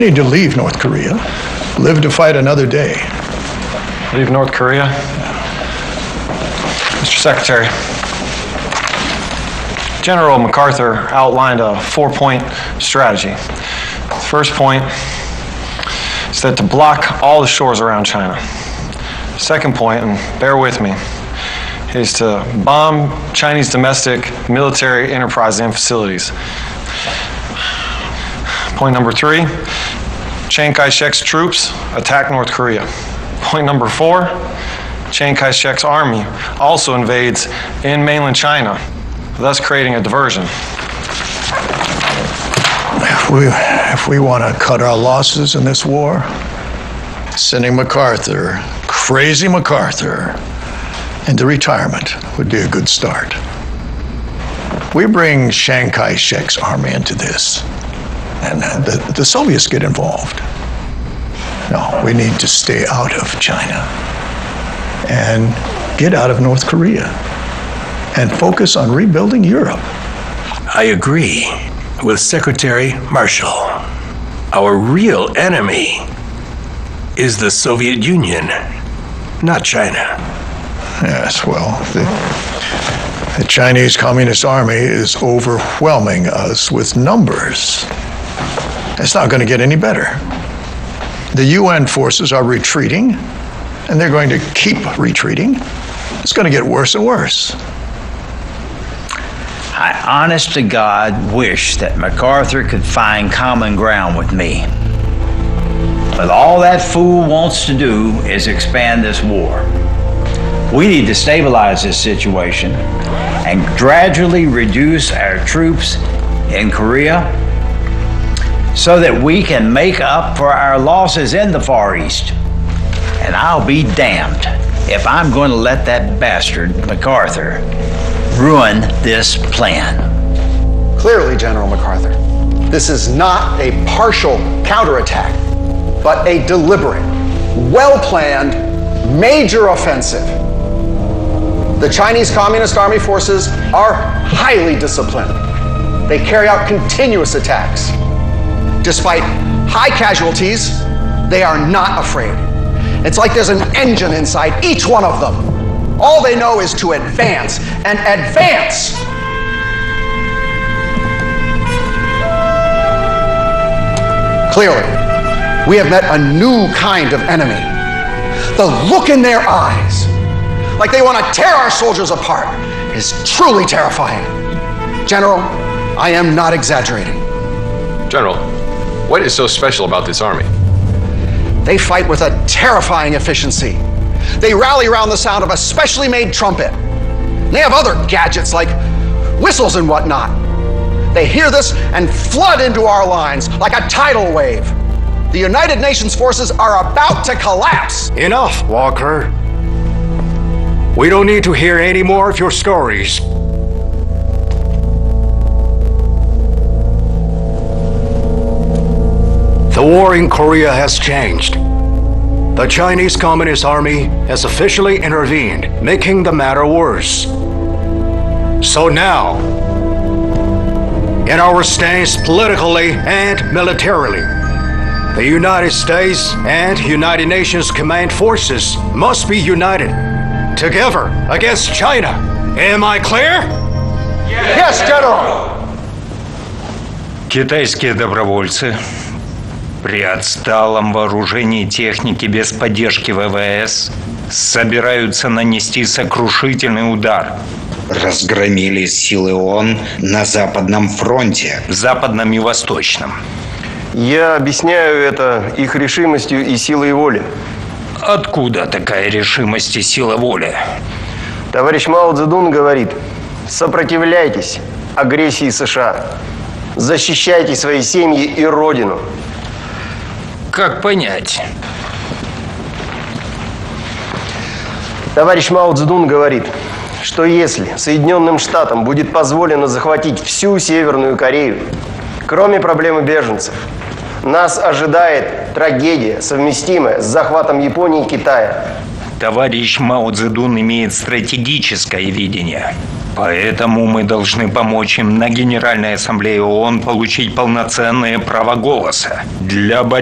Need to leave North Korea, live to fight another day. Leave North Korea? Mr. Secretary, General MacArthur outlined a 4-point strategy. The first point is that to block all the shores around China. Second point, and bear with me, is to bomb Chinese domestic military enterprises and facilities. Point number 3, Chiang Kai-shek's troops attack North Korea. Point number 4, Chiang Kai-shek's army also invades in mainland China, thus creating a diversion. If we want to cut our losses in this war, sending MacArthur, crazy MacArthur, into retirement would be a good start. We bring Chiang Kai-shek's army into this, and the Soviets get involved. No, we need to stay out of China and get out of North Korea and focus on rebuilding Europe. I agree with Secretary Marshall. Our real enemy is the Soviet Union, not China. Yes, well, the Chinese Communist Army is overwhelming us with numbers. It's not going to get any better. The UN forces are retreating, and they're going to keep retreating. It's going to get worse and worse. I honest to God wish that MacArthur could find common ground with me. But all that fool wants to do is expand this war. We need to stabilize this situation and gradually reduce our troops in Korea so that we can make up for our losses in the Far East. And I'll be damned if I'm going to let that bastard, MacArthur, ruin this plan. Clearly, General MacArthur, this is not a partial counterattack, but a deliberate, well-planned, major offensive. The Chinese Communist Army forces are highly disciplined. They carry out continuous attacks. Despite high casualties, they are not afraid. It's like there's an engine inside each one of them. All they know is to advance and advance. Clearly, we have met a new kind of enemy. The look in their eyes, like they want to tear our soldiers apart, is truly terrifying. General, I am not exaggerating. General, what is so special about this army? They fight with a terrifying efficiency. They rally around the sound of a specially made trumpet. They have other gadgets like whistles and whatnot. They hear this and flood into our lines like a tidal wave. The United Nations forces are about to collapse. Enough, Walker. We don't need to hear any more of your stories. The war in Korea has changed. The Chinese Communist Army has officially intervened, making the matter worse. So now, in our stance politically and militarily, the United States and United Nations command forces must be united together against China. Am I clear? Yes, General! Китайские добровольцы при отсталом вооружении техники без поддержки ВВС собираются нанести сокрушительный удар. Разгромили силы ООН на Западном фронте. Западном и Восточном. Я объясняю это их решимостью и силой воли. Откуда такая решимость и сила воли? Товарищ Мао Цзэдун говорит: сопротивляйтесь агрессии США. Защищайте свои семьи и родину. Как понять? Товарищ Мао Цзэдун говорит, что если Соединенным Штатам будет позволено захватить всю Северную Корею, кроме проблемы беженцев, нас ожидает трагедия, совместимая с захватом Японии и Китая. Товарищ Мао Цзэдун имеет стратегическое видение. Поэтому мы должны помочь им на Генеральной Ассамблее ООН получить полноценные права голоса для борьбы